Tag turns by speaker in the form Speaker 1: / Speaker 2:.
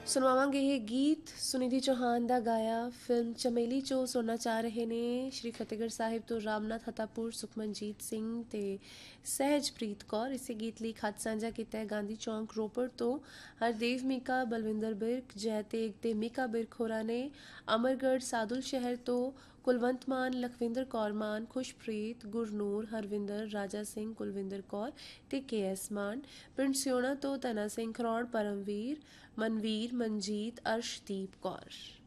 Speaker 1: ਸੁਣਾਵਾਂਗੇ ਇਹ ਗੀਤ ਸੁਨਿਧੀ ਚੌਹਾਨ ਦਾ ਗਾਇਆ ਫਿਲਮ ਚਮੇਲੀ 'ਚੋਂ ਸੁਣਨਾ ਚਾਹ ਰਹੇ ਨੇ ਸ਼੍ਰੀ ਫਤਿਹਗੜ੍ਹ ਸਾਹਿਬ ਤੋਂ ਰਾਮਨਾਥ ਹਤਾਪੁਰ ਸੁਖਮਨਜੀਤ ਸਿੰਘ ਤੇ ਸਹਿਜਪ੍ਰੀਤ ਕੌਰ। ਇਸੇ ਗੀਤ ਲਈ ਖਤ ਸਾਂਝਾ ਕੀਤਾ ਹੈ ਗਾਂਧੀ ਚੌਂਕ ਰੋਪੜ ਤੋਂ ਹਰਦੇਵ ਮੀਕਾ, ਬਲਵਿੰਦਰ ਬਿਰਕ, ਜੈ ਤੇਗ ਤੇ ਮੀਕਾ ਬਿਰਕ ਹੋਰਾਂ ਨੇ। ਅਮਰਗੜ੍ਹ ਸਾਦੁਲ ਸ਼ਹਿਰ ਤੋਂ ਕੁਲਵੰਤ ਮਾਨ, ਲਖਵਿੰਦਰ ਕੌਰ ਮਾਨ, ਖੁਸ਼ਪ੍ਰੀਤ, ਗੁਰਨੂਰ, ਹਰਵਿੰਦਰ, ਰਾਜਾ ਸਿੰਘ, ਕੁਲਵਿੰਦਰ ਕੌਰ ਤੇ KS ਮਾਨ। ਪਿੰਡ ਸਿਉਣਾ ਤੋਂ ਧਨਾ ਸਿੰਘ ਖਰੌੜ, ਪਰਮਵੀਰ, ਮਨਵੀਰ, ਮਨਜੀਤ, ਅਰਸ਼ਦੀਪ ਕੌਰ।